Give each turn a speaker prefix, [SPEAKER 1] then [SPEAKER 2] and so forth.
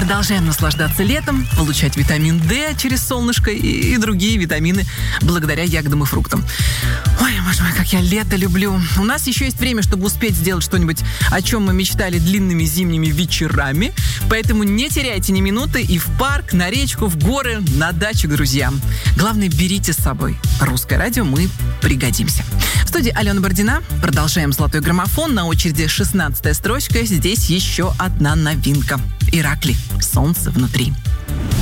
[SPEAKER 1] Продолжаем наслаждаться летом, получать витамин D через солнышко и другие витамины благодаря ягодам и фруктам. Ой, боже мой, как я лето люблю. У нас еще есть время, чтобы успеть сделать что-нибудь, о чем мы мечтали длинными зимними вечерами. Поэтому не теряйте ни минуты и в парк, на речку, в горы, на дачу к друзьям. Главное, берите с собой Русское радио, мы пригодимся. В студии Алена Бородина. Продолжаем «Золотой граммофон». На очереди 16-я строчка. Здесь еще одна новинка. Иракли. «Солнце внутри».